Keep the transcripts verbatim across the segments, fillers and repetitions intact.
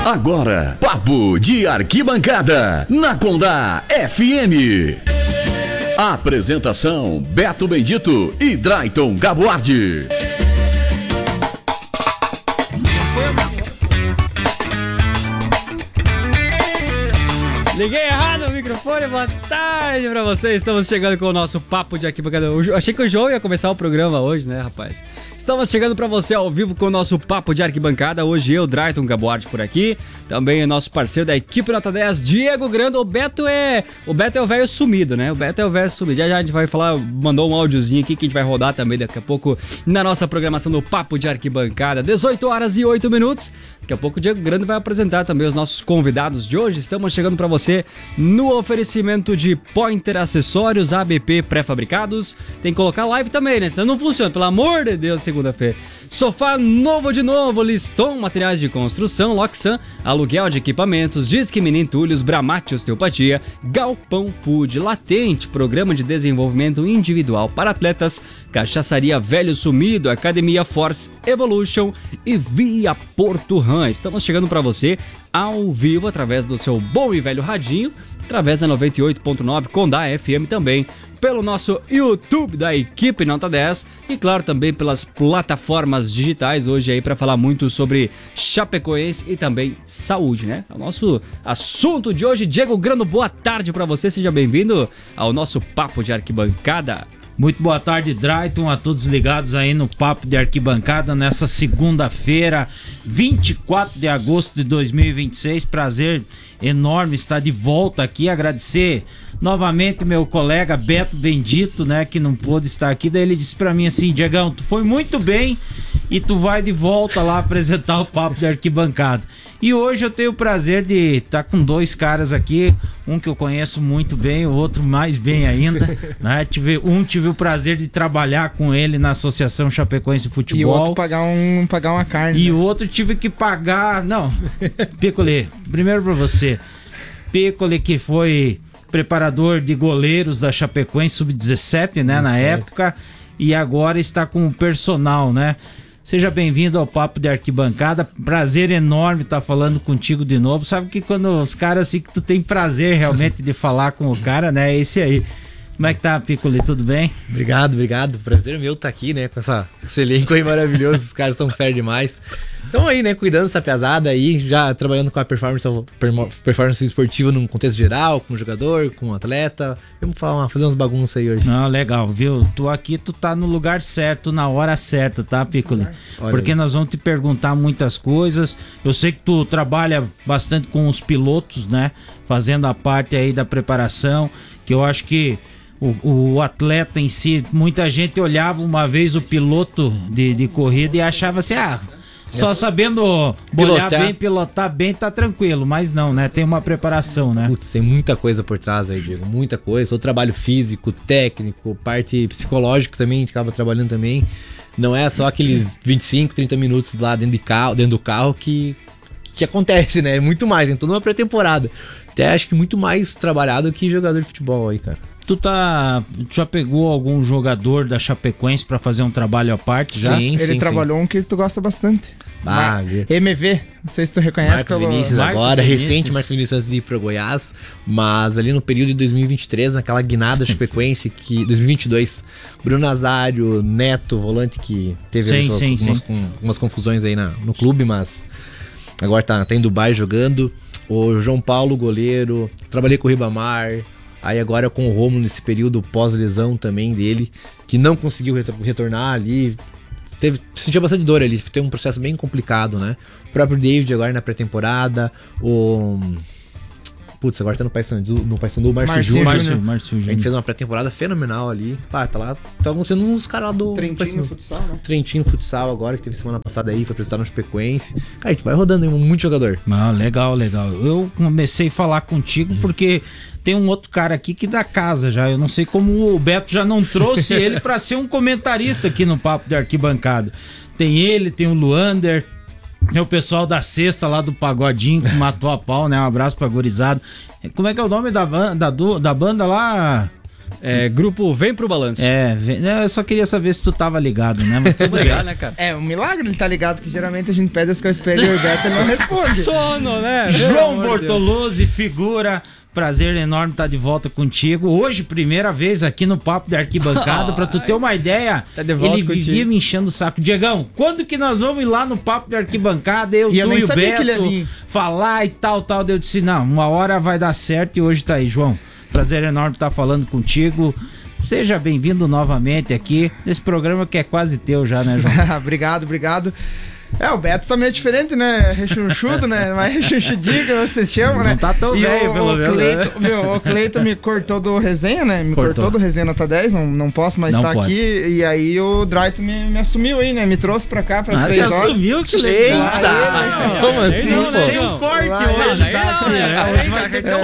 Agora, Papo de Arquibancada, na Condá F M. Apresentação, Beto Bendito e Drayton Gabuardi. Liguei errado o microfone, boa tarde pra vocês. Estamos chegando com o nosso Papo de Arquibancada. Eu achei que o João ia começar o programa hoje, né, rapaz? Estamos chegando pra você ao vivo com o nosso Papo de Arquibancada. Hoje eu, Drayton Gabuardi, por aqui. Também o nosso parceiro da equipe Nota dez, Diego Grando. O Beto é o Beto é o velho sumido, né? O Beto é o velho sumido. Já já a gente vai falar, mandou um áudiozinho aqui que a gente vai rodar também daqui a pouco na nossa programação do Papo de Arquibancada. dezoito horas e oito minutos. Daqui a pouco o Diego Grando vai apresentar também os nossos convidados de hoje. Estamos chegando pra você no oferecimento de Pointer Acessórios, A B P pré-fabricados. Tem que colocar live também, né? Senão não funciona, pelo amor de Deus, segunda-feira. Sofá novo de novo, Liston, materiais de construção, Loxan, aluguel de equipamentos, Disque Mini Entulhos, Bramate Osteopatia, Galpão Food, Latente, programa de desenvolvimento individual para atletas, Cachaçaria Velho Sumido, Academia Force Evolution e Via Porto Ram. Estamos chegando para você ao vivo através do seu bom e velho radinho, através da noventa e oito ponto nove Condá F M também, pelo nosso YouTube da equipe Nota dez e claro também pelas plataformas digitais hoje aí para falar muito sobre Chapecoense e também saúde, né? O nosso assunto de hoje. Diego Grando, boa tarde para você, seja bem-vindo ao nosso Papo de Arquibancada. Muito boa tarde, Drayton, a todos ligados aí no Papo de Arquibancada nessa segunda-feira, vinte e quatro de agosto de dois mil e vinte e seis. Prazer enorme estar de volta aqui, agradecer novamente meu colega Beto Bendito, né, que não pôde estar aqui. Daí ele disse pra mim assim: Diegão, tu foi muito bem e tu vai de volta lá apresentar o Papo de Arquibancada. E hoje eu tenho o prazer de estar com dois caras aqui, um que eu conheço muito bem, o outro mais bem ainda, né? Tive, um tive o prazer de trabalhar com ele na Associação Chapecoense de Futebol. E o outro pagar, um, pagar uma carne. E o né? outro tive que pagar... Não, Piccoli, primeiro pra você. Piccoli, que foi preparador de goleiros da Chapecoense sub dezessete, né, na época, e agora está com o personal, né? Seja bem-vindo ao Papo de Arquibancada. Prazer enorme estar falando contigo de novo. Sabe que quando os caras assim que tu tem prazer realmente de falar com o cara, né? É esse aí. Como é que tá, Piccoli? Tudo bem? Obrigado, obrigado. Prazer meu estar aqui, né? Com essa, esse elenco aí maravilhoso. Os caras são fera demais. Então aí, né? Cuidando dessa pesada aí, já trabalhando com a performance, performance esportiva num contexto geral, com o jogador, com o atleta. Vamos falar, fazer umas bagunças aí hoje. Não, legal, viu? Tu aqui, tu tá no lugar certo, na hora certa, tá, Piccoli? Porque aí nós vamos te perguntar muitas coisas. Eu sei que tu trabalha bastante com os pilotos, né? Fazendo a parte aí da preparação, que eu acho que O, o atleta em si, muita gente olhava uma vez o piloto de, de corrida e achava assim, ah, só sabendo olhar bem, pilotar bem, tá tranquilo, mas não, né, tem uma preparação, né? Putz, tem muita coisa por trás aí, Diego, muita coisa, o trabalho físico, técnico, parte psicológica também, a gente acaba trabalhando também, não é só aqueles vinte e cinco, trinta minutos lá dentro, de carro, dentro do carro que, que acontece, né, é muito mais, tem toda uma pré-temporada, até acho que muito mais trabalhado que jogador de futebol aí, cara. Tu tá, tu já pegou algum jogador da Chapecoense pra fazer um trabalho à parte já? Sim, Ele sim, trabalhou sim. Um que tu gosta bastante. Ah, Mar- M V, não sei se tu reconhece. Marcos pelo... Vinícius Marcos agora, Vinícius. recente Marcos Vinícius antes de ir pro Goiás, mas ali no período de dois mil e vinte e três, naquela guinada Chapecoense, que dois mil e vinte e dois, Bruno Nazário, Neto, volante que teve sim, suas, sim, algumas, sim. Com, algumas confusões aí na, no clube, mas agora tá, tá em Dubai jogando. O João Paulo, goleiro, trabalhei com o Ribamar. Aí agora com o Rômulo nesse período pós-lesão também dele, que não conseguiu retornar ali, teve, sentiu bastante dor ali, teve um processo bem complicado, né? O próprio David agora na pré-temporada, o... Putz, agora tá no Paysandu, no Paysandu, o Márcio Júnior. Márcio, Márcio A Júnior. gente fez uma pré-temporada fenomenal ali. Pá, tá lá, estavam sendo uns caras lá do... Trentino Futsal, né? Trentino Futsal agora, que teve semana passada aí, foi apresentado no Chapecoense. Cara, a gente vai rodando aí, muito jogador. Ah, legal, legal. Eu comecei a falar contigo porque tem um outro cara aqui que da casa já. Eu não sei como o Beto já não trouxe ele pra ser um comentarista aqui no Papo de Arquibancada. Tem ele, tem o Luander, tem o pessoal da Sexta lá do Pagodinho que matou a pau, né? Um abraço pra gurizada. Como é que é o nome da, ban- da, do- da banda lá? É, grupo Vem Pro Balanço. É, vem- não, eu só queria saber se tu tava ligado, né? Mas tudo bem. Legal, né, cara? É um milagre ele tá ligado, que geralmente a gente pede as coisas pra ele e o Beto ele não responde. Sono, né? Pelo João amor de Deus. Bortoluzzi, figura, prazer enorme estar de volta contigo. Hoje, primeira vez aqui no Papo de Arquibancada, pra tu ter uma ideia, Tá de volta ele vivia contigo. me enchendo o saco. Diegão, quando que nós vamos ir lá no Papo de Arquibancada, eu, E eu tu nem e o sabia que ele ia Beto, vir. falar e tal, tal. Daí eu disse, não, uma hora vai dar certo e hoje tá aí, João. Prazer enorme estar falando contigo. Seja bem-vindo novamente aqui nesse programa que é quase teu já, né, João? Obrigado, obrigado. É, o Beto tá meio diferente, né? Rechonchudo, né? Mais rechonchudinho que vocês chamam, né? Não tá tão E velho, o, pelo o menos, Cleito, viu, o Cleito me cortou do resenha, né? Me cortou, Cortou. do resenha nota dez, não, não posso mais Não estar pode. aqui. E aí o Drayton me, me assumiu aí, né? Me trouxe pra cá, pra Ah, seis te horas. assumiu, que Eita! legal. Como Aí assim, não, né, pô? Tem um João? corte Lá, hoje, aí tá? não, Assim, né? né? Aí Hoje vai ter corte.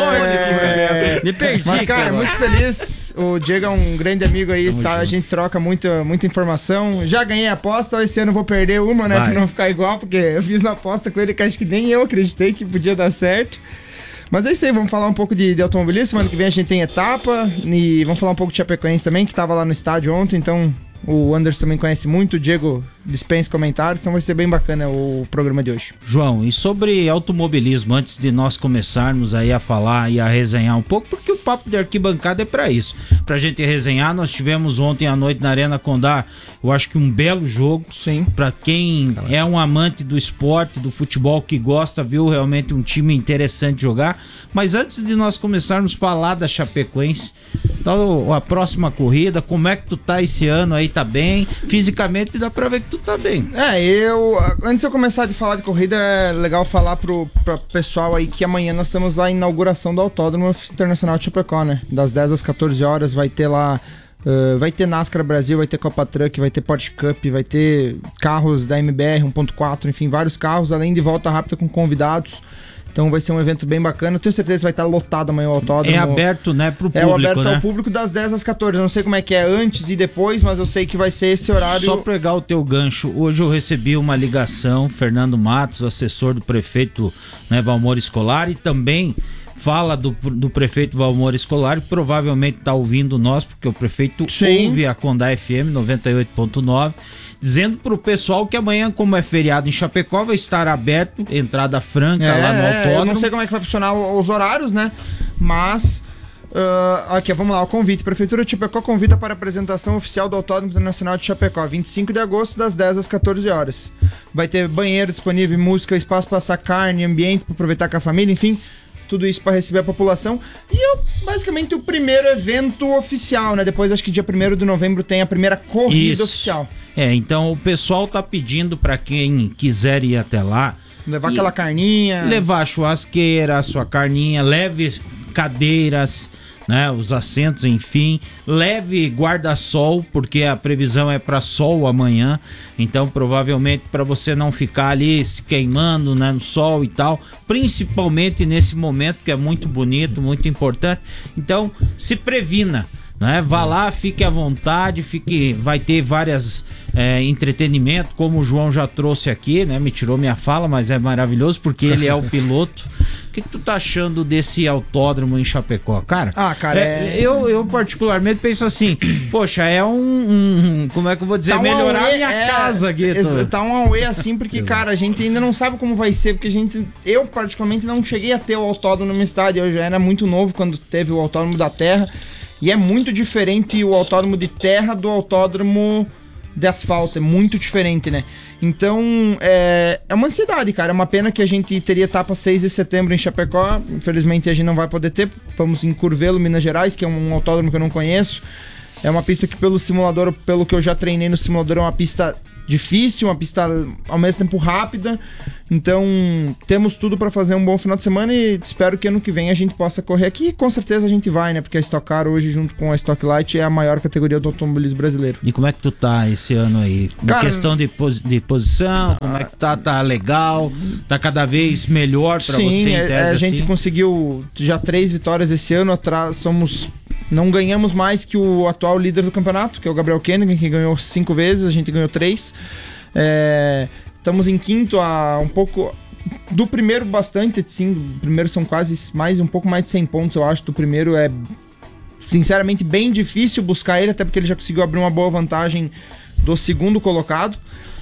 É, Me perdi, Mas, cara, cara. muito feliz. O Diego é um grande amigo aí, Tamo sabe? A junto. gente troca muita, muita informação. Já ganhei a aposta, esse ano eu vou perder uma, né? Vai. Pra não ficar igual, porque eu fiz uma aposta com ele que acho que nem eu acreditei que podia dar certo. Mas é isso aí, vamos falar um pouco de, de automobilismo. Semana que vem a gente tem etapa. E vamos falar um pouco de Chapecoense também, que tava lá no estádio ontem. Então o Anderson também conhece muito, o Diego dispensa comentários. Então vai ser bem bacana o programa de hoje. João, e sobre automobilismo, antes de nós começarmos aí a falar e a resenhar um pouco, porque o Papo de Arquibancada é pra isso, pra gente resenhar. Nós tivemos ontem à noite na Arena Condá, eu acho que um belo jogo. Sim. Pra quem é um amante do esporte, do futebol, que gosta, viu realmente um time interessante jogar. Mas antes de nós começarmos a falar da Chapecoense, então a próxima corrida, como é que tu tá esse ano aí? Tá bem? Fisicamente dá pra ver que tu tá bem. É, eu. Antes de eu começar de falar de corrida, é legal falar pro, pro pessoal aí que amanhã nós temos a inauguração do Autódromo Internacional de Chapecó, né? Das dez às quatorze horas vai ter lá. Uh, vai ter NASCAR Brasil, vai ter Copa Truck, vai ter Porsche Cup, vai ter carros da M B R um ponto quatro, enfim, vários carros, além de volta rápida com convidados. Então vai ser um evento bem bacana. Eu tenho certeza que vai estar lotado amanhã o autódromo. É aberto, né, pro É público, o aberto né? ao público das dez às quatorze. Eu não sei como é que é antes e depois, mas eu sei que vai ser esse horário. Só pegar o teu gancho, hoje eu recebi uma ligação, Fernando Matos, assessor do prefeito, né, Valmor Scolari, e também fala do, do prefeito Valmor Scolari, que provavelmente está ouvindo nós, porque o prefeito Sim. ouve a Condá F M noventa e oito ponto nove, dizendo pro pessoal que amanhã, como é feriado em Chapecó, vai estar aberto, entrada franca É, lá no é, autódromo. eu não sei como é que vai funcionar o- os horários, né? Mas. ah, aqui, vamos lá, o convite. Prefeitura de Chapecó convida para a apresentação oficial do Autódromo Internacional de Chapecó, vinte e cinco de agosto, das dez às quatorze horas. Vai ter banheiro disponível, música, espaço para assar carne, ambiente para aproveitar com a família, enfim. Tudo isso para receber a população. E é basicamente o primeiro evento oficial, né? Depois, acho que dia primeiro de novembro tem a primeira corrida Isso. oficial. É, então o pessoal tá pedindo para quem quiser ir até lá, Levar E- aquela carninha. levar a churrasqueira, a sua carninha, leve cadeiras, né, os assentos, enfim, leve guarda-sol, porque a previsão é para sol amanhã, então provavelmente para você não ficar ali se queimando, né, no sol e tal, principalmente nesse momento que é muito bonito, muito importante. Então se previna, né? Vá lá, fique à vontade, fique, vai ter várias é, entretenimento, como o João já trouxe aqui, né? Me tirou minha fala, mas é maravilhoso porque ele é o piloto. O que, que tu tá achando desse autódromo em Chapecó, cara? Ah, cara, é, é- eu, eu particularmente penso assim, poxa, é um, um- como é que eu vou dizer, Tá um melhorar auê, minha é, casa aqui. ex- tô- Tá um auê assim, porque, cara, a gente ainda não sabe como vai ser, porque a gente, eu particularmente não cheguei a ter o autódromo no meu estádio, eu já era muito novo quando teve o autódromo da terra, e é muito diferente o autódromo de terra do autódromo de asfalto, é muito diferente, né? Então, é, é uma ansiedade, cara, é uma pena que a gente teria etapa seis de setembro em Chapecó, infelizmente a gente não vai poder ter, vamos em Curvelo, Minas Gerais, que é um autódromo que eu não conheço. É uma pista que pelo simulador, pelo que eu já treinei no simulador, é uma pista difícil, uma pista ao mesmo tempo rápida. Então, temos tudo para fazer um bom final de semana e espero que ano que vem a gente possa correr aqui. E com certeza a gente vai, né? Porque a Stock Car hoje, junto com a Stock Light, é a maior categoria do automobilismo brasileiro. E como é que tu tá esse ano aí? Na Cara, questão de, pos- de posição, como é que tá? Tá legal? Tá cada vez melhor pra Sim, você em é- tese, é, a gente assim? conseguiu já três vitórias esse ano. Atrás, somos... Não ganhamos mais que o atual líder do campeonato, que é o Gabriel Koenig, que ganhou cinco vezes, a gente ganhou três. É, estamos em quinto, a um pouco... Do primeiro bastante, sim. Do primeiro são quase mais, um pouco mais de cem pontos, eu acho. Do primeiro é sinceramente, bem difícil buscar ele, até porque ele já conseguiu abrir uma boa vantagem do segundo colocado.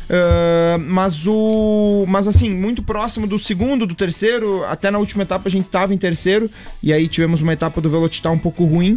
Uh, mas o mas assim, muito próximo do segundo, do terceiro. Até na última etapa a gente tava em terceiro, e aí tivemos uma etapa do Velocitar um pouco ruim,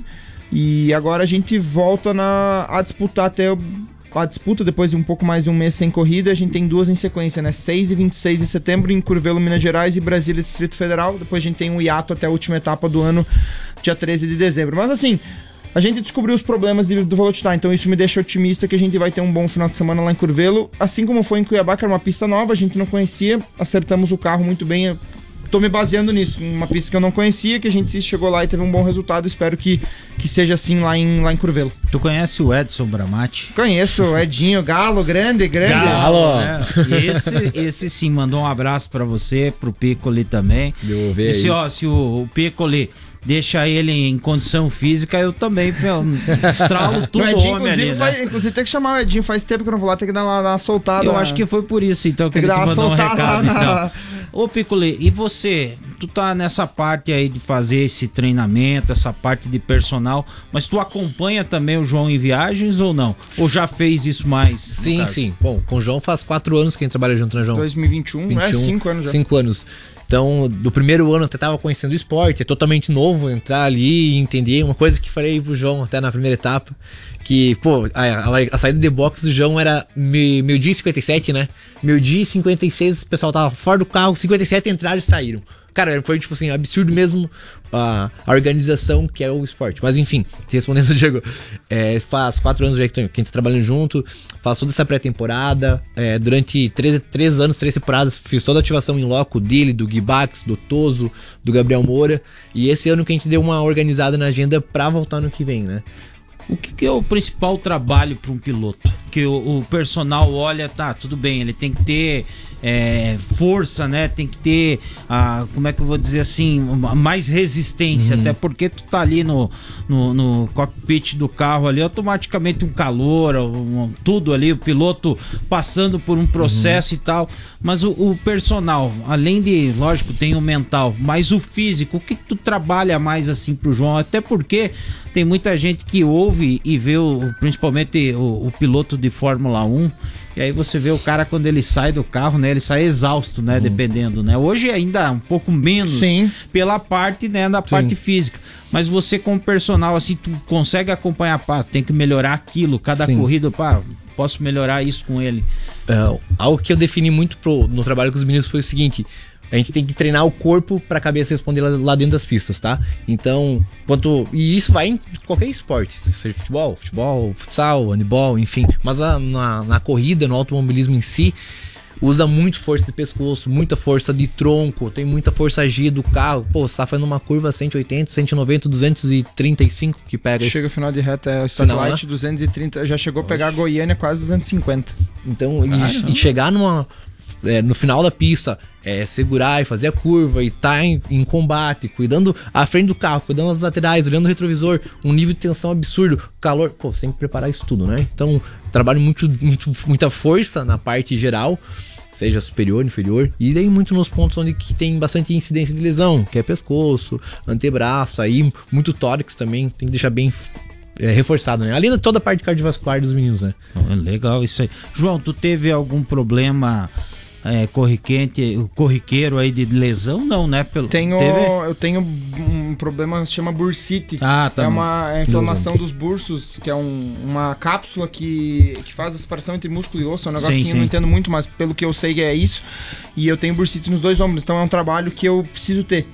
e agora a gente volta na, a disputar até a disputa depois de um pouco mais de um mês sem corrida. A gente tem duas em sequência, né? seis e vinte e seis de setembro em Curvelo, Minas Gerais, e Brasília, Distrito Federal. Depois a gente tem um hiato até a última etapa do ano, dia treze de dezembro. Mas assim, a gente descobriu os problemas do Velocitar, então isso me deixa otimista que a gente vai ter um bom final de semana lá em Curvelo, assim como foi em Cuiabá, que era uma pista nova, a gente não conhecia, acertamos o carro muito bem. Tô me baseando nisso, uma pista que eu não conhecia, que a gente chegou lá e teve um bom resultado. Espero que, que seja assim lá em, lá em Curvelo. Tu conhece o Edson Bramati? Conheço, o Edinho, Galo, grande, grande. Galo! É, e esse, esse sim, mandou um abraço pra você, pro Piccoli também. Deu ver Disse, aí. ó, se o, o Piccoli deixa ele em condição física, eu também eu estralo tudo O o Edinho, homem ali, inclusive, né? vai, inclusive tem que chamar o Edinho, faz tempo que eu não vou lá, tem que dar uma, dar uma soltada. Eu acho que foi por isso, então, que Tem que ele te dar uma mandou um soltada recado. lá na- Então. Ô, Piccoli, e você? Tu tá nessa parte aí de fazer esse treinamento, essa parte de personal, mas tu acompanha também o João em viagens ou não? Ou já fez isso mais? no Sim, caso? sim. Bom, com o João faz quatro anos que a gente trabalha junto, né, João? dois mil e vinte e um, é, cinco anos já. Cinco anos. Então, do primeiro ano eu até tava conhecendo o esporte, é totalmente novo entrar ali e entender. Uma coisa que falei pro João até na primeira etapa, que, pô, a, a, a saída de box do João era me, meio-dia e cinquenta e sete, né? Meio-dia e cinquenta e seis, o pessoal tava fora do carro, cinquenta e sete entraram e saíram. Cara, foi tipo assim, absurdo mesmo a, a organização que é o esporte. Mas enfim, respondendo, Diego, é, faz quatro anos já que a gente tá trabalhando junto, faço toda essa pré-temporada. É, durante três, três anos, três temporadas, fiz toda a ativação em loco dele, do Gui Bax, do Toso, do Gabriel Moura. E esse ano que a gente deu uma organizada na agenda pra voltar no que vem, né? O que, que é o principal trabalho para um piloto? Que o, o personal olha, tá, tudo bem, ele tem que ter é, força, né? Tem que ter, ah, como é que eu vou dizer assim, mais resistência, até porque tu tá ali no, no, no cockpit do carro ali, automaticamente um calor, um, tudo ali, o piloto passando por um processo e tal. Mas o, o personal, além de, lógico, tem o mental, mas o físico, o que, que tu trabalha mais assim pro João? Até porque tem muita gente que ouve e vê, o, principalmente o, o piloto de Fórmula um, e aí você vê o cara quando ele sai do carro, né? Ele sai exausto, né? Uhum. Dependendo, né? Hoje ainda um pouco menos. Sim. Pela parte, né? Da Sim. parte física. Mas você como personal, assim, tu consegue acompanhar, pá, tem que melhorar aquilo, cada Sim. corrida, pá, posso melhorar isso com ele. Uh, algo que eu defini muito pro, no trabalho com os meninos foi o seguinte: a gente tem que treinar o corpo pra cabeça responder lá, lá dentro das pistas, tá? Então, quanto, e isso vai em qualquer esporte, seja futebol, futebol, futsal, handebol, enfim. Mas a, na, na corrida, no automobilismo em si, usa muito força de pescoço, muita força de tronco, tem muita força G do carro. Pô, você tá fazendo uma curva cento e oitenta, cento e noventa, duzentos e trinta e cinco que pega. Chega o final de reta, é o Final, Starlight, né? duzentos e trinta, já chegou a pegar a Goiânia quase duzentos e cinquenta. Então, e, e chegar numa, é, no final da pista, é, segurar e fazer a curva e tá em, em combate, cuidando à frente do carro, cuidando das laterais, olhando o retrovisor, um nível de tensão absurdo, calor, pô, você tem que preparar isso tudo, né? Então, trabalho muito, muito muita força na parte geral, seja superior, inferior, e daí muito nos pontos onde que tem bastante incidência de lesão, que é pescoço, antebraço, aí muito tórax também, tem que deixar bem é, reforçado, né? Além de toda a parte cardiovascular dos meninos, né? Legal isso aí. João, tu teve algum problema é, corriquente, corriqueiro aí de lesão? Não, né? Pelo, Tenho, teve? eu tenho um problema que se chama bursite. Ah, tá É bom. uma é inflamação dos bursos, que é um- uma cápsula que, que faz a separação entre músculo e osso. É um negocinho, Sim, eu não sim. entendo muito, mas pelo que eu sei é isso. E eu tenho bursite nos dois ombros, então é um trabalho que eu preciso ter.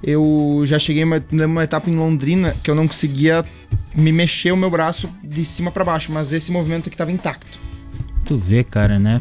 Eu já cheguei numa, numa etapa em Londrina que eu não conseguia me mexer o meu braço de cima pra baixo, mas esse movimento aqui tava intacto. Tu vê, cara, né?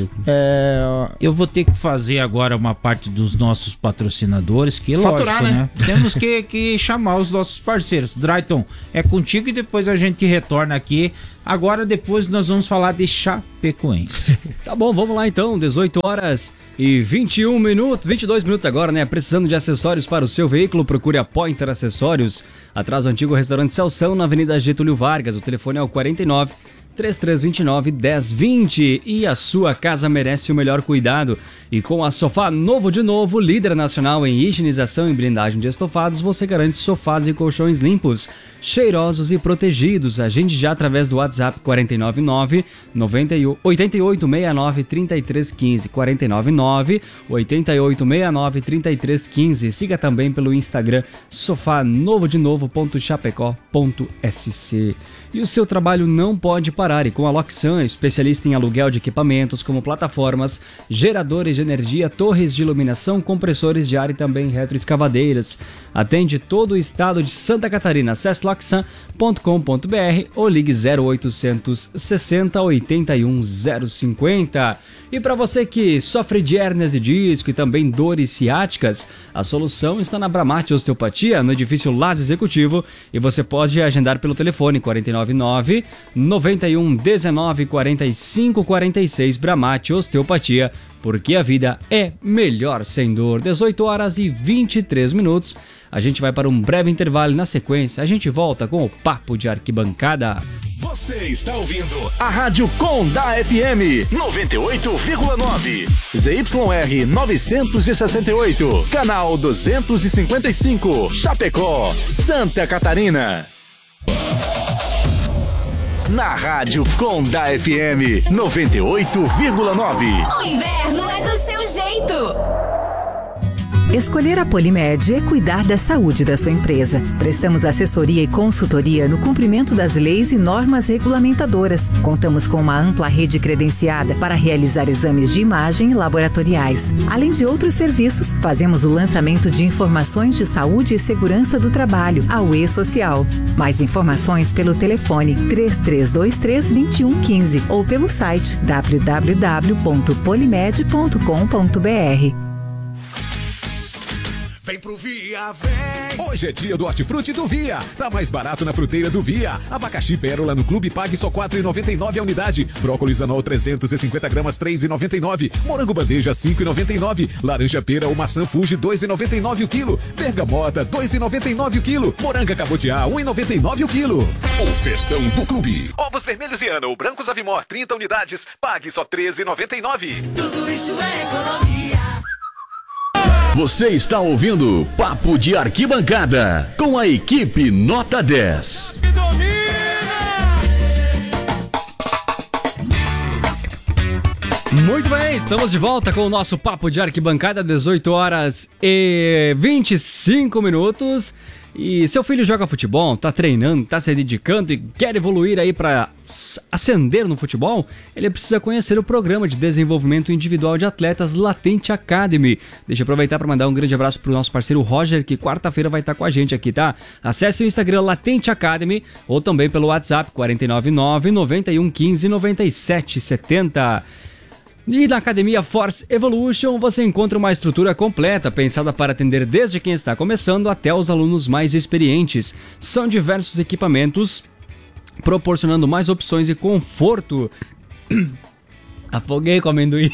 É, Eu vou ter que fazer agora uma parte dos nossos patrocinadores, que Faturar, lógico, né? né? Temos que, que chamar os nossos parceiros. Drayton, é contigo e depois a gente retorna aqui. Agora, depois nós vamos falar de Chapecoense. Tá bom, vamos lá então, dezoito horas e vinte e um minutos, vinte e dois minutos agora, né? Precisando de acessórios para o seu veículo, procure a Pointer Acessórios, atrás do antigo restaurante Celção, na Avenida Getúlio Vargas. O telefone é o quarenta e nove, três três dois nove, um zero dois zero. E a sua casa merece o melhor cuidado. E com a Sofá Novo de Novo, líder nacional em higienização e blindagem de estofados, você garante sofás e colchões limpos, cheirosos e protegidos. Agende já através do WhatsApp quatro nove nove, oito oito seis nove, três três um cinco, quatro nove nove, oito oito seis nove, três três um cinco. Siga também pelo Instagram sofá novo de novo ponto chapecó ponto s c. E o seu trabalho não pode parar, e com a Loxan, especialista em aluguel de equipamentos como plataformas, geradores de energia, torres de iluminação, compressores de ar e também retroescavadeiras. Atende todo o estado de Santa Catarina. Acesse loxan ponto com ponto b r ou ligue zero oitocentos sessenta, oitenta e um, zero cinquenta. E para você que sofre de hérnias de disco e também dores ciáticas, a solução está na Bramate Osteopatia, no edifício Lazo Executivo, e você pode agendar pelo telefone quatro nove nove, nove um um nove, quatro cinco quatro seis. Bramate Osteopatia, porque a vida é melhor sem dor. dezoito horas e vinte e três minutos. A gente vai para um breve intervalo e na sequência a gente volta com o Papo de Arquibancada. Você está ouvindo a Rádio Condá F M noventa e oito vírgula nove, Z Y R novecentos e sessenta e oito, canal duzentos e cinquenta e cinco, Chapecó, Santa Catarina. Na Rádio Condá F M noventa e oito vírgula nove. O inverno é do seu jeito. Escolher a Polimed é cuidar da saúde da sua empresa. Prestamos assessoria e consultoria no cumprimento das leis e normas regulamentadoras. Contamos com uma ampla rede credenciada para realizar exames de imagem e laboratoriais. Além de outros serviços, fazemos o lançamento de informações de saúde e segurança do trabalho, a U E Social. Mais informações pelo telefone três três dois três, dois um um cinco ou pelo site w w w ponto polimed ponto com ponto b r. Vem pro Via, vem! Hoje é dia do Hortifruti do Via. Tá mais barato na fruteira do Via. Abacaxi pérola no Clube Pague só quatro reais e noventa e nove centavos a unidade. Brócolis anol trezentos e cinquenta gramas, três reais e noventa e nove centavos. Morango bandeja, cinco reais e noventa e nove centavos. Laranja pera ou maçã Fuji, dois reais e noventa e nove centavos o quilo. Bergamota, dois reais e noventa e nove centavos o quilo. Moranga cabotiá, um real e noventa e nove centavos o quilo. O festão do Clube. Ovos vermelhos e ano, brancos Avimor, trinta unidades. Pague só treze reais e noventa e nove centavos. Tudo isso é economia. Você está ouvindo Papo de Arquibancada com a equipe Nota dez. Muito bem, estamos de volta com o nosso Papo de Arquibancada, dezoito horas e vinte e cinco minutos. E seu filho joga futebol, tá treinando, tá se dedicando e quer evoluir aí para ascender no futebol? Ele precisa conhecer o programa de desenvolvimento individual de atletas Latente Academy. Deixa eu aproveitar para mandar um grande abraço pro nosso parceiro Roger, que quarta-feira vai estar com a gente aqui, tá? Acesse o Instagram Latente Academy ou também pelo WhatsApp quatro nove nove, nove um um cinco, nove sete sete zero. E na Academia Force Evolution você encontra uma estrutura completa, pensada para atender desde quem está começando até os alunos mais experientes. São diversos equipamentos, proporcionando mais opções e conforto. Afoguei com amendoim.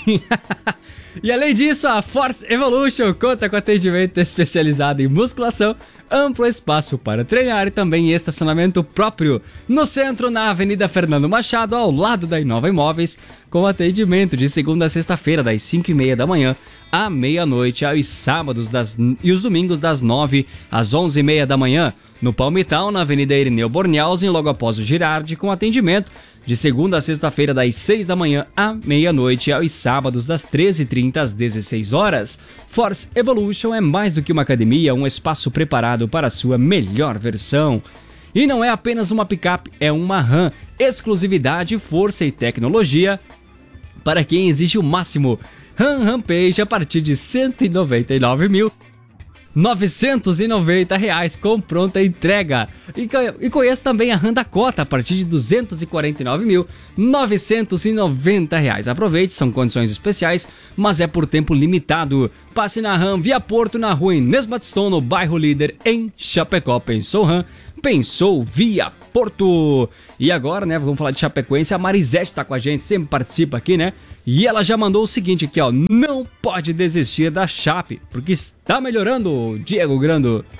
E além disso, a Force Evolution conta com atendimento especializado em musculação, amplo espaço para treinar e também estacionamento próprio no centro, na Avenida Fernando Machado, ao lado da Inova Imóveis, com atendimento de segunda a sexta-feira, das cinco e meia da manhã à meia-noite, aos sábados das, e os domingos das nove às onze e meia da manhã, no Palmital, na Avenida Irineu Bornhausen, logo após o Girardi, com atendimento de segunda a sexta-feira, das seis da manhã à meia-noite, aos sábados das treze e trinta às dezesseis horas. Force Evolution é mais do que uma academia, um espaço preparado para a sua melhor versão. E não é apenas uma picape, é uma RAM. Exclusividade, força e tecnologia para quem exige o máximo. RAM Rampage a partir de cento e noventa e nove mil novecentos e noventa reais com pronta entrega. E, e conheça também a RAM da Cota a partir de duzentos e quarenta e nove mil novecentos e noventa reais. Aproveite, são condições especiais, mas é por tempo limitado. Passe na RAM Via Porto, na rua Inês Batistão, no bairro Líder, em Chapecó. Pensou RAM? Pensou Via Porto. E agora, né, vamos falar de Chapecoense. A Marisete tá com a gente, sempre participa aqui, né? E ela já mandou o seguinte aqui, ó: não pode desistir da Chape, porque está melhorando, Diego Grando.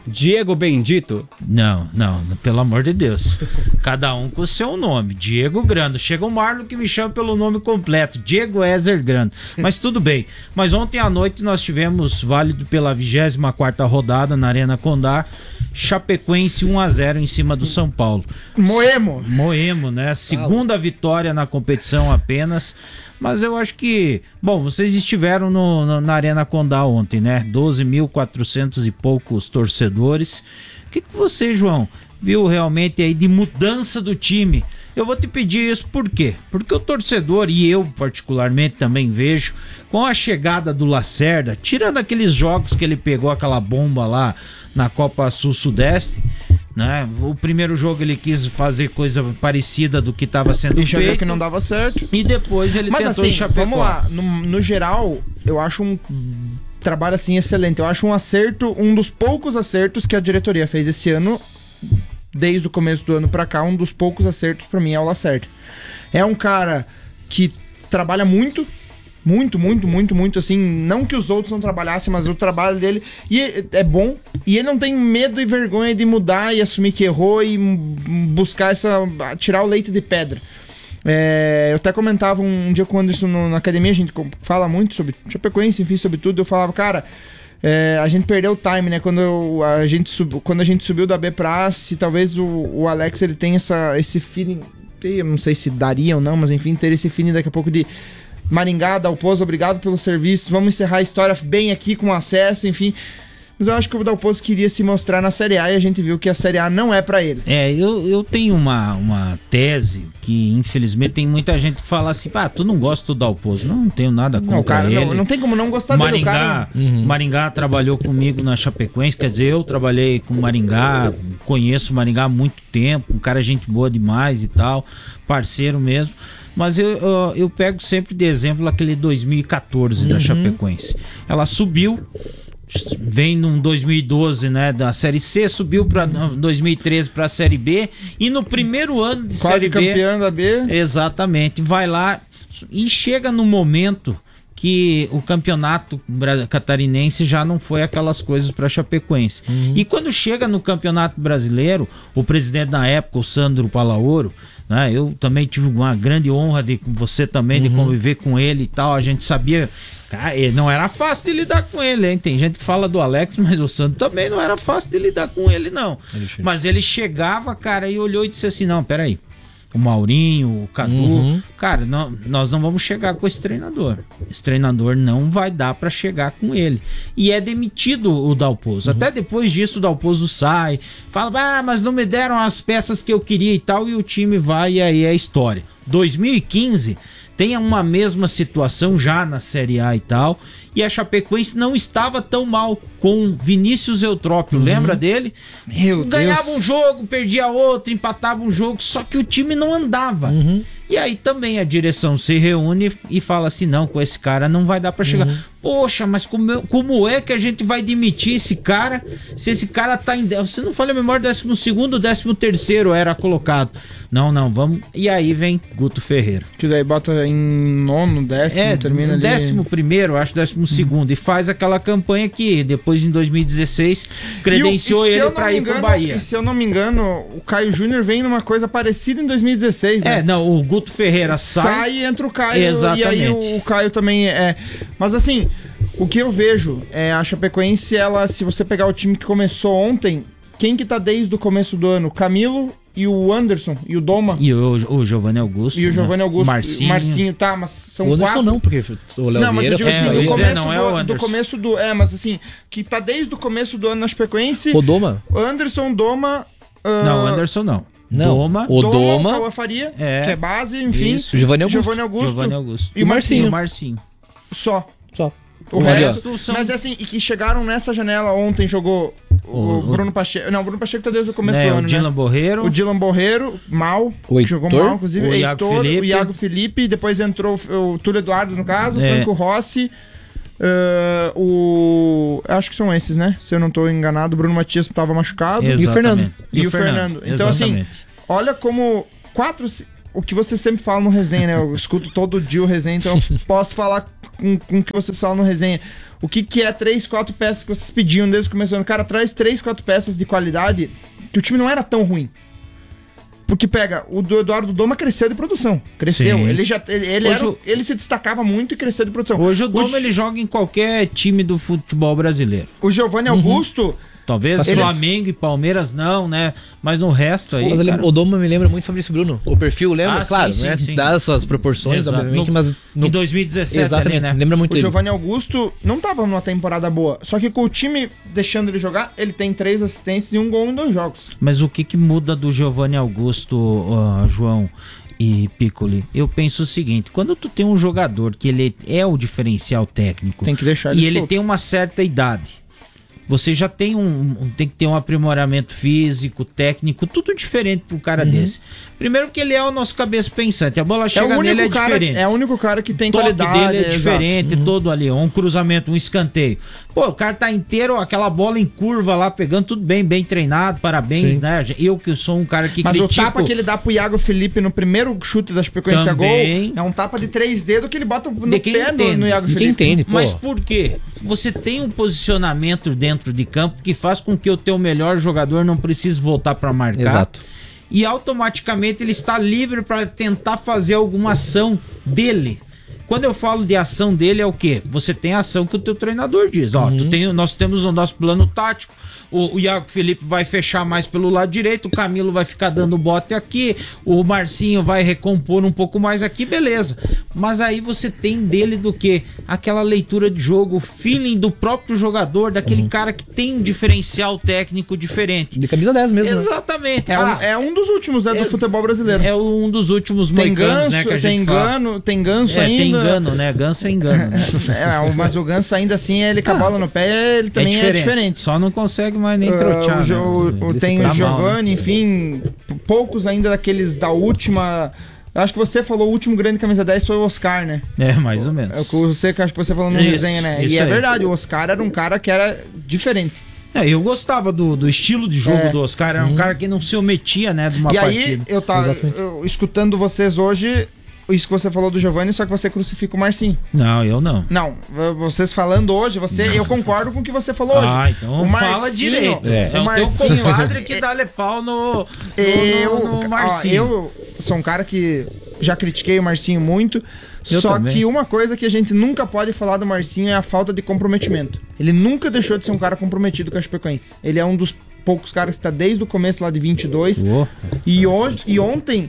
Diego Bendito. Não, não, pelo amor de Deus. Cada um com o seu nome. Diego Grando. Chega o Marlon que me chama pelo nome completo. Diego Ezer Grando. Mas tudo bem. Mas ontem à noite nós tivemos, válido pela vigésima quarta rodada na Arena Condá, Chapecoense um a zero em cima do São Paulo. Moemo. Moemo, né? Segunda vitória na competição apenas. Mas eu acho que... Bom, vocês estiveram no, no, na Arena Condá ontem, né? doze mil e quatrocentos e poucos torcedores. O que, que você, João, viu realmente aí de mudança do time? Eu vou te pedir isso por quê? Porque o torcedor, e eu particularmente também vejo, com a chegada do Lacerda, tirando aqueles jogos que ele pegou aquela bomba lá na Copa Sul-Sudeste, né? O primeiro jogo ele quis fazer coisa parecida do que estava sendo e já feito. viu que não dava certo. E depois ele Mas tentou assim, em Chapecó. vamos lá, no, no geral, eu acho um trabalho assim excelente. Eu acho um acerto, um dos poucos acertos que a diretoria fez esse ano, desde o começo do ano pra cá, um dos poucos acertos pra mim é o Lacerda. É um cara que trabalha muito, muito, muito, muito, muito, assim, não que os outros não trabalhassem, mas o trabalho dele e é bom, e ele não tem medo e vergonha de mudar e assumir que errou e buscar essa, tirar o leite de pedra. É, eu até comentava um dia com o Anderson no, na academia, a gente fala muito sobre Chapecoense, enfim, sobre tudo, eu falava, cara, é, a gente perdeu o time, né, quando, eu, a, gente sub, quando a gente subiu da B pra A, se talvez o, o Alex, ele tem essa, esse feeling, eu não sei se daria ou não, mas enfim, ter esse feeling daqui a pouco de Maringá, Dalpozo, obrigado pelo serviço, vamos encerrar a história bem aqui com acesso, enfim. Mas eu acho que o Dalpozo queria se mostrar na Série A e a gente viu que a Série A não é pra ele. É, eu, eu tenho uma, uma tese que infelizmente tem muita gente que fala assim, pá, tu não gosta do Dalpozo. Não, não tenho nada contra não, cara, ele. Não, não tem como não gostar dele. Maringá, Cara, uhum. Maringá trabalhou comigo na Chapecoense, quer dizer, eu trabalhei com Maringá, conheço Maringá há muito tempo, um cara gente boa demais e tal, parceiro mesmo. Mas eu, eu, eu pego sempre de exemplo aquele dois mil e catorze uhum. da Chapecoense. Ela subiu, vem num dois mil e doze, né, da Série C, subiu para dois mil e treze para a Série B e no primeiro ano de quase Série B, campeão da B. Exatamente, vai lá e chega no momento que o campeonato catarinense já não foi aquelas coisas para Chapecoense. Uhum. E quando chega no Campeonato Brasileiro, o presidente na época, o Sandro Palaoro, né, eu também tive uma grande honra de você também, uhum. de conviver com ele e tal, a gente sabia, cara, não era fácil de lidar com ele, hein? Tem gente que fala do Alex, mas o Sandro também não era fácil de lidar com ele, não. É mas ele chegava, cara, e olhou e disse assim, não, peraí, o Maurinho, o Cadu, uhum. cara, não, nós não vamos chegar com esse treinador. Esse treinador não vai dar pra chegar com ele. E é demitido o Dalpozo. Uhum. Até depois disso o Dalpozo sai, fala, ah, mas não me deram as peças que eu queria e tal, e o time vai e aí é a história. dois mil e quinze tem uma mesma situação já na Série A e tal, e a Chapecoense não estava tão mal com Vinícius Eutrópio, uhum. lembra dele? Meu Ganhava Deus. um jogo, perdia outro, empatava um jogo, só que o time não andava. Uhum. E aí também a direção se reúne e fala assim, não, com esse cara não vai dar pra chegar. Uhum. Poxa, mas como, como é que a gente vai demitir esse cara se esse cara tá em... Você não fala a memória, décimo segundo, décimo terceiro era colocado. Não, não, vamos... E aí vem Guto Ferreira. Que daí bota em nono, décimo, é, termina ali... décimo primeiro, acho décimo uhum. segundo. E faz aquela campanha que depois em dois mil e dezesseis credenciou e o, e ele pra ir engano, pro Bahia. E se eu não me engano, o Caio Júnior vem numa coisa parecida em dois mil e dezesseis, né? É, não, o Guto Ferreira sai... Sai e entra o Caio. Exatamente. E aí o, o Caio também é... Mas assim... O que eu vejo é a Chapecoense, ela, se você pegar o time que começou ontem, quem que tá desde o começo do ano? Camilo e o Anderson e o Doma. E o, o Giovanni Augusto. E o Giovanni Augusto. Marcinho. Marcinho, tá, mas são o Anderson quatro. não, porque o Léo não, mas Vieira eu digo assim, é, do, dizer, começo não do, é o do começo do... É, mas assim, que tá desde o começo do ano na Chapecoense... O Doma? Anderson, Doma... Uh, não, o Anderson não. Não, Doma, o Doma, Doma Faria, é, que é base, enfim. Isso, Giovanni Augusto. Giovanni Augusto, Giovanni Augusto. E o Marcinho. E o Marcinho. Só. Só. O resto são... Mas assim, e que chegaram nessa janela ontem, jogou o, o Bruno Pacheco. Não, o Bruno Pacheco tá desde o começo é, do ano, o Dylan né? Borreiro. O Dylan Borreiro, mal. O que jogou mal, inclusive. O Heitor, Iago Felipe. O Iago Felipe. Depois entrou o, o Túlio Eduardo, no caso. O é. Franco Rossi. Uh, o... Acho que são esses, né? Se eu não tô enganado. O Bruno Matias tava machucado. Exatamente. E o Fernando. E, e o o Fernando. Fernando. Então, exatamente. assim, olha como quatro... o que você sempre fala no resenha, né? Eu escuto todo dia o resenha, então eu posso falar com, com o que vocês falam no resenha. O que, que é três, quatro peças que vocês pediam desde o começo do ano? Cara, traz três, quatro peças de qualidade, que o time não era tão ruim. Porque pega, o do Eduardo Doma cresceu de produção. Cresceu. Sim. Ele já ele, ele, Hoje era, o- ele se destacava muito e cresceu de produção. Hoje o Doma Hoje- ele joga em qualquer time do futebol brasileiro. O Giovanni Augusto, Talvez Ele- Flamengo e Palmeiras não, né? Mas no resto aí. Mas ele- cara, o Doma me lembra muito Fabrício Bruno. O perfil lembra, Ah, claro, sim, né? sim, sim. Dá as suas proporções, Exato. obviamente, No- mas... No... Em dois mil e dezessete, Exatamente, ali, né? lembra muito o ele. Giovanni Augusto não tava numa temporada boa. Só que com o time deixando ele jogar, ele tem três assistências e um gol em dois jogos. Mas o que, que muda do Giovanni Augusto, ó, João e Piccoli? Eu penso o seguinte: quando tu tem um jogador que ele é o diferencial técnico Tem que deixar e ele ele solto. tem uma certa idade, você já tem um, um- tem que ter um aprimoramento físico, técnico, tudo diferente pro cara desse. Primeiro que ele é o nosso cabeça pensante, a bola É chega o, nele é único cara, diferente. é o único cara que tem O toque qualidade. dele é exato. diferente, todo ali, um cruzamento, um escanteio. Pô, o cara tá inteiro, aquela bola em curva lá, pegando tudo bem, bem treinado, parabéns, Sim. né? Eu que sou um cara que Mas critico... o tapa que ele dá pro Iago Felipe no primeiro chute da Chapecoense a gol Também. é um tapa de três dedos que ele bota no De quem pé do, entende. no Iago Quem Felipe. entende, pô. Mas por quê? Você tem um posicionamento dentro de campo que faz com que o teu melhor jogador não precise voltar para marcar. Exato. E automaticamente ele está livre para tentar fazer alguma ação dele. Quando eu falo de ação dele é o quê? Você tem a ação que o teu treinador diz. Ó, tu tem, nós temos o nosso plano tático. O, o Iago Felipe vai fechar mais pelo lado direito, o Camilo vai ficar dando bote aqui, o Marcinho vai recompor um pouco mais aqui, beleza. Mas aí você tem dele do que? Aquela leitura de jogo, o feeling do próprio jogador, daquele cara que tem um diferencial técnico diferente. De camisa dez mesmo, né? Exatamente. É, Ah, um, é um dos últimos né, do é- futebol brasileiro. é um dos últimos tem moicanos, ganso, né, que a tem gente fala. engano, tem ganso É, ainda. tem engano, né? Ganso é engano. Né? É, mas o ganso ainda assim, ele com a bola no pé, ele também é diferente. Só não consegue mais nem Ah, trotear. o, Jo- né? o- Ele tem tá o mal, Giovanni, né? enfim, p- poucos ainda daqueles da última. Eu acho que você falou o último grande camisa dez foi o Oscar, né? É, mais ou menos. É o que você, que acho que você falou no Isso, resenha, né? isso E é aí. verdade, o Oscar era um cara que era diferente. É, eu gostava do, do estilo de jogo É. do Oscar. Era um cara que não se ometia, né, de uma e aí, partida. eu tava eu- escutando vocês hoje, isso que você falou do Giovanni, só que você crucifica o Marcinho. Não, eu não. Não, v- vocês falando hoje, você, eu concordo com o que você falou hoje. Ah, então O fala Marcinho- direito. É. É, o o teu Marcinho- compadre que dá-lhe pau no, no, Eu, no, no ó, Marcinho. eu sou um cara que já critiquei o Marcinho muito, Eu só também. que uma coisa que a gente nunca pode falar do Marcinho é a falta de comprometimento. Ele nunca deixou de ser um cara comprometido com a Chapecoense. Ele é um dos poucos caras que está desde o começo lá de vinte e dois. Ô. E hoje e ontem,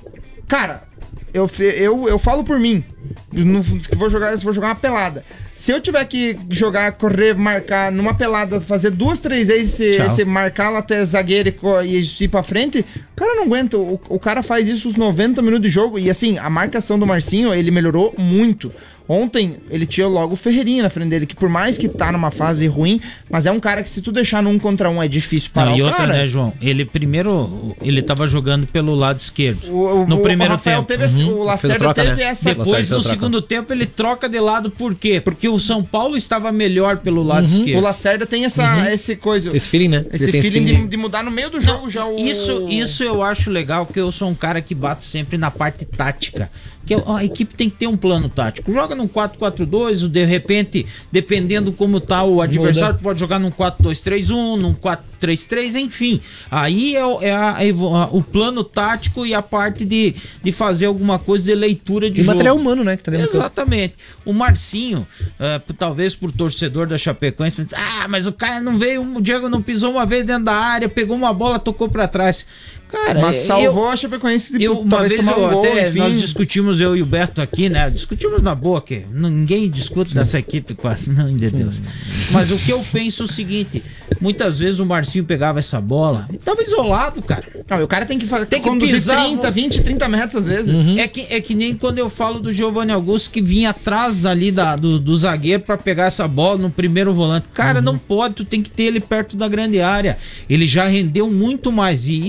cara, eu, fe- eu, eu falo por mim. Eu não vou jogar, vou jogar uma pelada. Se eu tiver que jogar, correr, marcar numa pelada, fazer duas, três vezes esse, Tchau. esse marcar lá até zagueiro e, co- e ir pra frente, o cara não aguenta. O, o cara faz isso os noventa minutos de jogo. E assim, a marcação do Marcinho, ele melhorou muito. Ontem, ele tinha logo o Ferreirinha na frente dele, que por mais que tá numa fase ruim, mas é um cara que se tu deixar no um contra um é difícil parar Não, e o outra, cara. né, João? Ele primeiro, ele tava jogando pelo lado esquerdo. O, o, no o primeiro Rafael tempo. teve esse- o Fez a Lacerda troca, teve né? essa. Depois, Lacerda no troca. segundo tempo, ele troca de lado, por quê? Porque o São Paulo estava melhor pelo lado O esquerdo. Lacerda tem essa, esse coisa. Esse feeling, né? Esse Ele tem feeling, esse de, de mudar no meio do jogo já o. Isso, isso eu acho legal, porque eu sou um cara que bato sempre na parte tática. Que a equipe tem que ter um plano tático. Joga num quatro quatro dois, de repente, dependendo como tá o adversário, pode jogar num quatro dois três um, num quatro três três, enfim. Aí é, o- é a- a evo- a- o plano tático e a parte de, de fazer alguma coisa de leitura de E jogo. material humano, né? Que tá dentro do campo. Exatamente. O Marcinho, eh, p- talvez por torcedor da Chapecoense, pensa, ah, mas o cara não veio, o Diego não pisou uma vez dentro da área, pegou uma bola, tocou pra trás. Cara, Mas eu- salvou a Chapecoense de eu, uma talvez vez tomar eu um gol, até, enfim. nós discutimos, eu e o Beto aqui, né? Discutimos na boa, que ninguém discute dessa equipe quase, não, de Deus. Mas o que eu penso é o seguinte: muitas vezes o Marcinho pegava essa bola e tava isolado, cara. Não, e o cara tem que, fazer, Tem que conduzir pisar, trinta, vamos- vinte, trinta metros às vezes. É, que, é que nem quando eu falo do Giovanni Augusto que vinha atrás dali da, do, do zagueiro pra pegar essa bola no primeiro volante. Cara, não pode, tu tem que ter ele perto da grande área. Ele já rendeu muito mais. E isso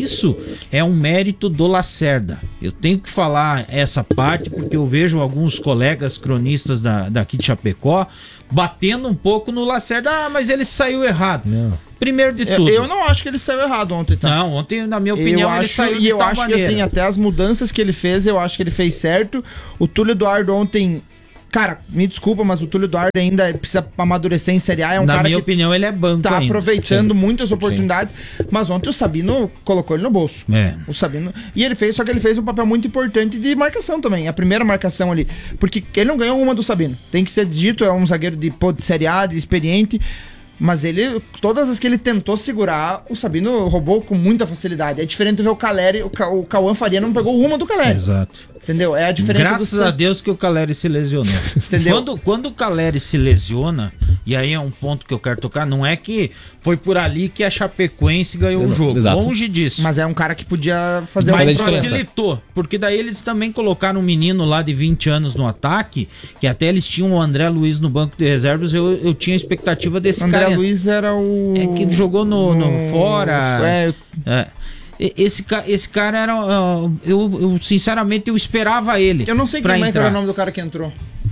é um mérito do Lacerda. Eu tenho que falar essa parte porque eu vejo alguns colegas cronistas da, daqui de Chapecó batendo um pouco no Lacerda. Ah, mas ele saiu errado. Não. Primeiro de tudo. Eu, eu não acho que ele saiu errado ontem, tá? Não, ontem, na minha opinião, eu ele acho, saiu e de eu tal acho maneira. que assim, até as mudanças que ele fez, eu acho que ele fez certo. O Túlio Eduardo ontem... Cara, me desculpa, mas o Túlio Eduardo ainda precisa amadurecer em Série A. É um Na cara minha que opinião, ele é banco tá ainda. aproveitando Sim. muitas oportunidades. Sim. Mas ontem o Sabino colocou ele no bolso. É. O Sabino. E ele fez, só que ele fez um papel muito importante de marcação também. A primeira marcação ali. Porque ele não ganhou uma do Sabino. Tem que ser dito, é um zagueiro de, pô, de Série A, de experiente. Mas ele, todas as que ele tentou segurar, o Sabino roubou com muita facilidade. É diferente de ver o Caleri, o, Ca, o Cauã Faria não pegou uma do Caleri. Exato. Entendeu? É a diferença. Graças do... a Deus que o Caleri se lesionou. Entendeu? Quando, quando o Caleri se lesiona, e aí é um ponto que eu quero tocar, não é que foi por ali que a Chapecoense ganhou não, o jogo. exato. Longe disso. Mas é um cara que podia fazer Mas uma diferença. facilitou, porque daí eles também colocaram um menino lá de vinte anos no ataque, que até eles tinham o André Luiz no banco de reservas, eu, eu tinha expectativa desse André cara. Luiz era o... É que jogou no, no, no... fora. É, É. Esse, ca- esse cara era. Uh, eu, eu, sinceramente, eu esperava ele. eu não sei pra quem é que era entrar. o nome do cara que entrou.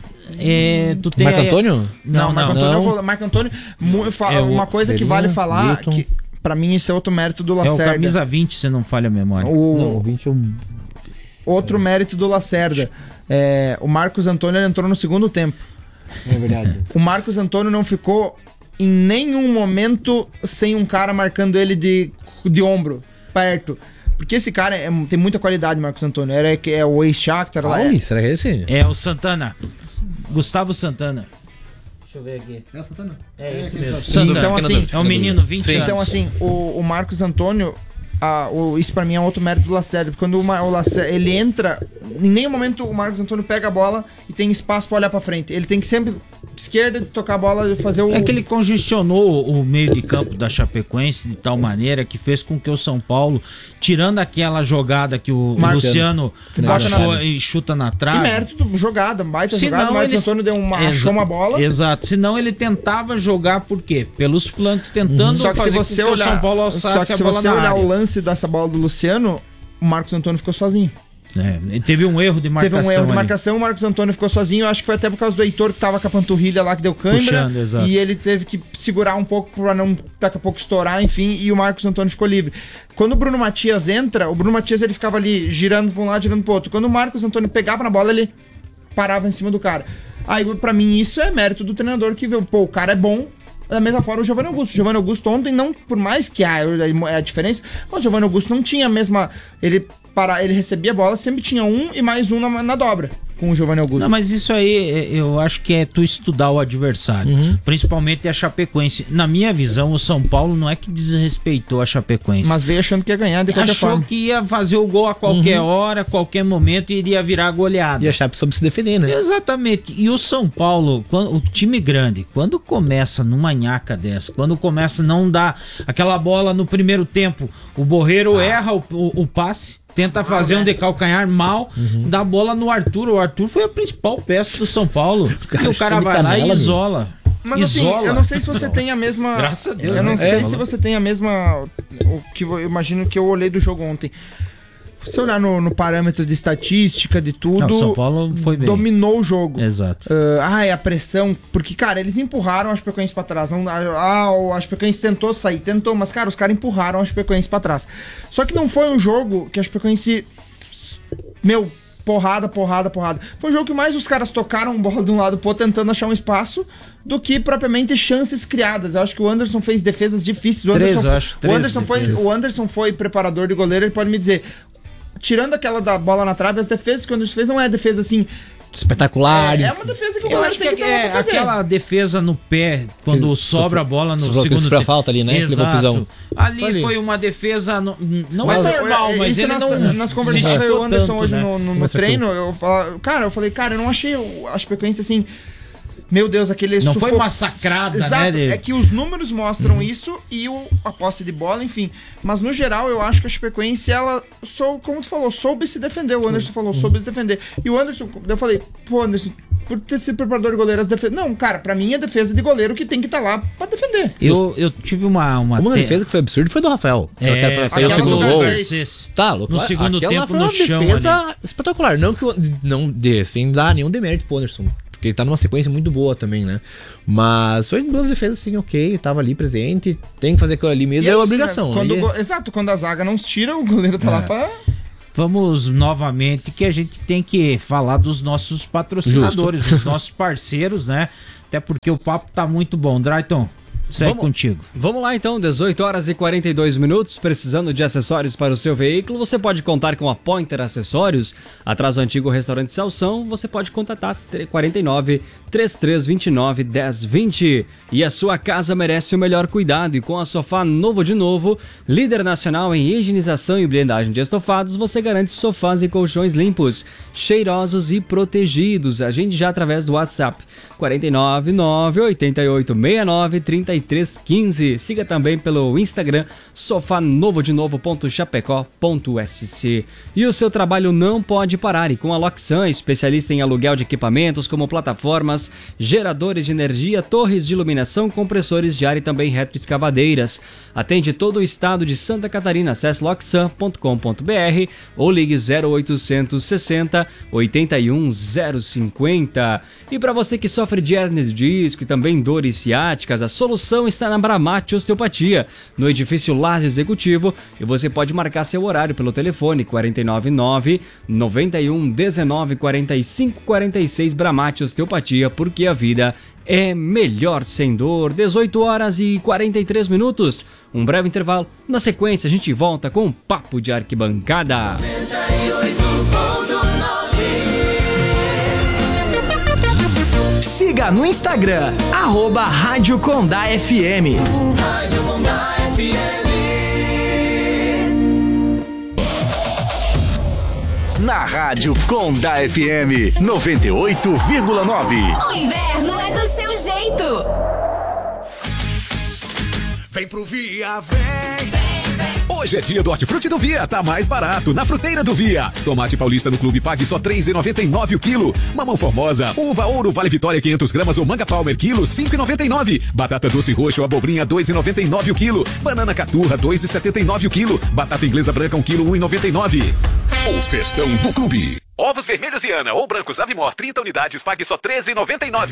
É, tu tem Marco aí- Antônio? Não, Marco não. Antônio, não. eu vou- Marco Antônio, mu- fa- É o uma coisa que Belinha, vale falar, Milton. que pra mim isso é outro mérito do É o Lacerda. camisa vinte, se não falha a memória. O, Não, o vinte eu... outro mérito do Lacerda. É, o Marcos Antônio ele entrou no segundo tempo. É verdade. O Marcos Antônio não ficou em nenhum momento sem um cara marcando ele de, de ombro, perto. Porque esse cara é- tem muita qualidade, Marcos Antônio. Era, é, é o ex-Shakhtar lá. Ai, É, será que é esse? É o Santana. Gustavo Santana. Deixa eu ver aqui. É o Santana. É esse é, mesmo. é, Santana. Então, assim, é um menino, vinte Sim. anos. Então, assim, o, o Marcos Antônio, a- o- isso pra mim é outro mérito do Lacerda. Porque quando o, Ma- o Lacerda, ele entra, em nenhum momento o Marcos Antônio pega a bola e tem espaço pra olhar pra frente. Ele tem que sempre esquerda, tocar a bola e fazer o... É que ele congestionou o meio de campo da Chapecoense de tal maneira que fez com que o São Paulo, tirando aquela jogada que o Marcos- Luciano Bota achou na- e chuta na E trave. mérito do jogada, baita Se jogada. não, O Marcos eles- Antônio deu uma, Exa- achou uma bola. Exato. Senão ele tentava jogar por quê? Pelos flancos, tentando Só que se fazer você com que olhar, o São Paulo só alçasse que a se bola você na olhar área. o lance dessa bola do Luciano, o Marcos Antônio ficou sozinho. É, ele teve um erro de marcação. Teve um erro de ali. marcação, o Marcos Antônio ficou sozinho. Eu acho que foi até por causa do Heitor que tava com a panturrilha lá que deu câimbra. Puxando, exato. E ele teve que segurar um pouco pra não daqui a pouco estourar, enfim. E o Marcos Antônio ficou livre. Quando o Bruno Matias entra, o Bruno Matias ele ficava ali girando pra um lado, girando pro outro. Quando o Marcos Antônio pegava na bola, ele parava em cima do cara. Aí pra mim isso é mérito do treinador que viu, pô, o cara é bom. Da mesma forma o Giovanni Augusto. O Giovanni Augusto ontem, não, por mais que a, a diferença, mas o Giovanni Augusto não tinha a mesma. Ele, para, ele recebia a bola, sempre tinha um e mais um na, na dobra com o Giovanni Augusto. Não, mas isso aí é- eu acho que é tu estudar o adversário, Uhum. principalmente a Chapecoense. Na minha visão, o São Paulo não é que desrespeitou a Chapecoense. Mas veio achando que ia ganhar de qualquer Achou forma. que ia fazer o gol a qualquer hora, a qualquer momento e iria virar goleada. E a Chape soube se defender, né? Exatamente. E o São Paulo, quando, o time grande, quando começa numa nhaca dessa, quando começa a não dar aquela bola no primeiro tempo, o Borreiro Ah. erra o, o- o passe, tenta fazer um decalcanhar mal, Uhum. dá a bola no Arthur. O Arthur foi a principal peça do São Paulo. cara e o cara chutou de vai lá canela, e meu. isola. Mas Isola. assim, eu não sei se você tem a mesma. Graças a Deus, Eu não né? sei É. se você tem a mesma. O que eu imagino que eu olhei do jogo ontem. Se olhar no, no parâmetro de estatística, de tudo. Não, o São Paulo foi bem. Dominou o jogo. Exato. Ah, ai, a pressão. Porque, cara, eles empurraram a Chapecoense pra trás. Não, ah, a Chapecoense tentou sair, tentou, mas, cara, os caras empurraram a Chapecoense pra trás. Só que não foi um jogo que a Chapecoense. Meu, porrada, porrada, porrada. Foi um jogo que mais os caras tocaram bola de um lado pro outro, tentando achar um espaço, do que propriamente chances criadas. Eu acho que o Anderson fez defesas difíceis. O Três, Anderson, eu acho, o três Anderson foi, defesas. o Anderson foi preparador de goleiro, ele pode me dizer. Tirando aquela da bola na trave, as defesas que o Anderson fez não é defesa assim. Espetacular. É, é uma defesa que o Eu goleiro acho que tem que ter é pra fazer. aquela defesa no pé, quando Que sobra a bola no sofreu- segundo sofreu a tempo. falta ali, né? Que levou Exato. pisão. Ali Foi ali. foi uma defesa, no- não Mas é normal, é, mas isso ele nós, não nós se conversamos com esticou o Anderson tanto, hoje né? no, no- no Conversa treino. Eu, fala- cara, eu falei, cara, eu não achei o- a Chapecoense assim. meu Deus, aquele Não foi sufoco- massacrada, Exato, né, de- é que os números mostram isso e o, a posse de bola, enfim. Mas no geral, eu acho que a Chapecoense, ela, sou, como tu falou, soube se defender. O Anderson falou, soube se defender. E o Anderson, eu falei, pô, Anderson, por ter sido preparador de goleiro, as defesas... Não, cara, pra mim é defesa de goleiro que tem que estar lá pra defender. Eu, eu tive uma... Uma, Uma te- defesa que foi absurda foi do Rafael. É, Aquela que saiu o aquela segundo do gol. Garcês. Tá, louco. No segundo Aquela tempo foi no uma chão defesa espetacular. Não que o- não dê, sem dar nenhum demérito pro Anderson. Porque ele tá numa sequência muito boa também, né? Mas foi duas defesas assim, ok. Tava ali presente. Tem que fazer aquilo ali mesmo. E É isso, obrigação. né? Quando Aí- o go- Exato, quando a zaga não se tira, o goleiro tá lá pra... Vamos novamente que a gente tem que falar dos nossos patrocinadores, dos nossos parceiros, né? Até porque o papo tá muito bom. Drayton, segue Vamos- contigo. Vamos lá então, dezoito horas e quarenta e dois minutos. Precisando de acessórios para o seu veículo, você pode contar com a Pointer Acessórios. Atrás do antigo restaurante Salsão, você pode contatar quarenta e nove, trinta e três, vinte e nove, dez, vinte. E a sua casa merece o melhor cuidado, e com a Sofá Novo de Novo, líder nacional em higienização e blindagem de estofados, você garante sofás e colchões limpos, cheirosos e protegidos. Agende já através do WhatsApp quarenta e nove, nove oito oito, seis nove, três três um cinco. Siga também pelo Instagram sofá novo de novo ponto chapecó ponto s c. E o seu trabalho não pode parar, e com a Loxan, especialista em aluguel de equipamentos como plataformas, geradores de energia, torres de iluminação, compressores de ar e também retroescavadeiras. Atende todo o estado de Santa Catarina. Acesse loxan ponto com ponto b r ou ligue zero oitocentos sessenta, oitenta e um, zero cinquenta. E para você que sofre de hernia de disco e também dores ciáticas, a solução está na Bramate Osteopatia, no edifício Laje Executivo, e você pode marcar seu horário pelo telefone quarenta e nove, nove, noventa e um, dezenove, quarenta e cinco, quarenta e seis. Bramate Osteopatia, porque a vida é melhor sem dor. dezoito horas e quarenta e três minutos. Um breve intervalo. Na sequência, a gente volta com um papo de arquibancada. Siga no Instagram, arroba Rádio Condá F M. Rádio Condá F M. Na Rádio Condá F M noventa e oito vírgula nove. O inverno é do seu jeito. Vem pro Via, vem. Hoje é dia do Hortifruti do Via, tá mais barato na fruteira do Via. Tomate paulista no clube pague só três reais e noventa e nove o quilo. Mamão formosa, uva ouro Vale Vitória quinhentas gramas ou manga palmer quilo cinco reais e noventa e nove. Batata doce roxa ou abobrinha dois reais e noventa e nove o quilo. Banana caturra dois reais e setenta e nove o quilo. Batata inglesa branca um quilo um real e noventa e nove. O festão do clube. Ovos vermelhos e Ana ou brancos Avimor trinta unidades pague só treze reais e noventa e nove.